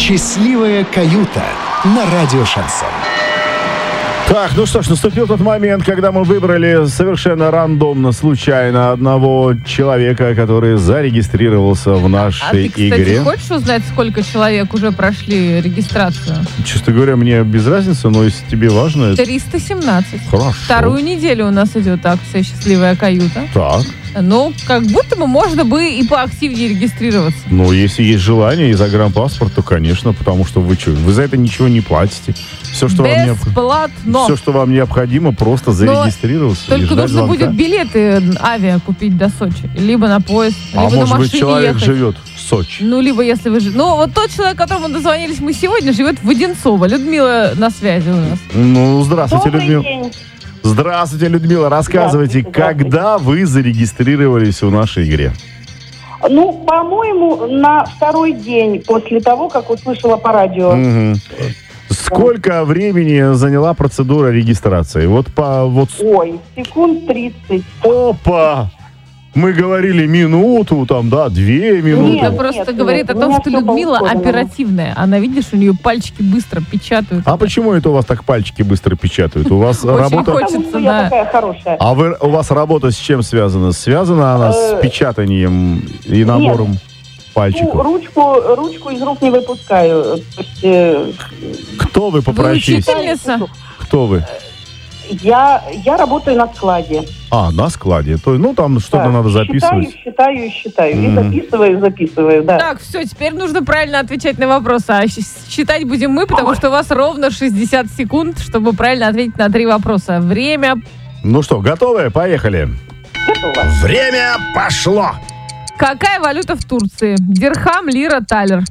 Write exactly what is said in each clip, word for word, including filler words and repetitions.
Счастливая каюта на радио «Шансон». Так, ну что ж, наступил тот момент, когда мы выбрали совершенно рандомно, случайно одного человека, который зарегистрировался в нашей а ты, кстати, игре. Хочешь узнать, сколько человек уже прошли регистрацию? Честно говоря, мне без разницы, но если тебе важно... триста семнадцать. Хорошо. Вторую неделю у нас идет акция «Счастливая каюта». Так. Ну, как будто бы можно бы и поактивнее регистрироваться. Ну, если есть желание и загранпаспорт, то, конечно, потому что вы что, вы за это ничего не платите. Все, что вам, необ... Все, что вам необходимо, просто зарегистрироваться. Но только нужно звонка. будет билеты авиа купить до Сочи. Либо на поезд, а либо на машине может быть, человек ехать. живет в Сочи. Ну, либо если вы... ж- Ну, вот тот человек, которому дозвонились мы сегодня, живет в Одинцово. Людмила на связи у нас. Ну, здравствуйте, Добрый Людмила. день. Здравствуйте, Людмила. Рассказывайте, Здравствуйте, здравствуйте. когда вы зарегистрировались в нашей игре? Ну, по-моему, на второй день после того, как услышала по радио. Мгм. Сколько времени заняла процедура регистрации? Вот по... Вот... Ой, секунд тридцать. Опа! Мы говорили минуту, там, да, две минуты. Нет, Это просто нет, говорит нет, о у том, меня что всё по Людмила ускоренному. оперативная. Она, видишь, у нее пальчики быстро печатают. А почему это у вас так пальчики быстро печатают? У вас Очень работа... хочется. Потому что да. я такая хорошая. А вы, у вас работа с чем связана? Связана она с Э, печатанием и набором Ну, пальчиков? ручку, ручку из рук не выпускаю. То есть, э, Кто вы по Вы профессии? учительница? Кто вы? я, я работаю на складе. А, на складе. То, ну, там что-то Да, надо записывать. Считаю, считаю, считаю. Мгм. И записываю, записываю, да. Так, все, теперь нужно правильно отвечать на вопросы. А щ- считать будем мы, потому что у вас ровно шестьдесят секунд, чтобы правильно ответить на три вопроса. Время. Ну что, готовы? Поехали. Готово. Время пошло. Какая валюта в Турции? Дирхам, лира, талер.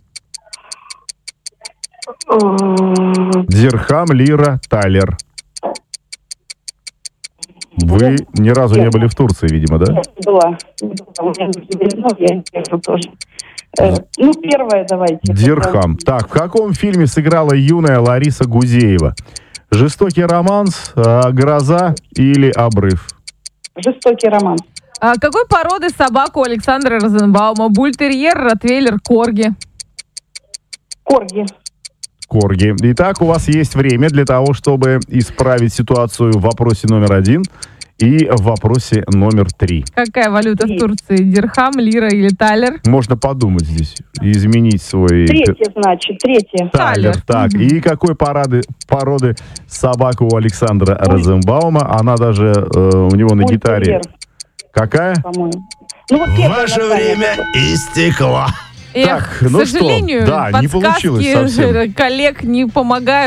М, Дирхам, лира, талер. Вы ни разу не были в Турции, видимо, да? Была. У меня давно, я ехала тоже. Э, Ну, первое давайте. Дирхам. Так, в каком фильме сыграла юная Лариса Гузеева? «Жестокий романс», а, «Гроза» или «Обрыв»? Жестокий роман. А какой породы собака у Александра Розенбаума? Бультерьер, ротвейлер, корги. Корги. Корги. Итак, у вас есть время для того, чтобы исправить ситуацию в вопросе номер один и в вопросе номер три. Какая валюта в Три. Турции? Дирхам, лира или талер? Можно подумать здесь и изменить свой... Третье, значит, третье. Талер. Так, и какой породы, породы собака у Александра Ой. Розенбаума? Она даже э, у него на гитаре. Бультерьер, Какая? по-моему. Ну, вот первое Ваше название. время истекло. Эх, Так, к ну что, сожалению, да, не подсказки получилось совсем. коллег не помогают.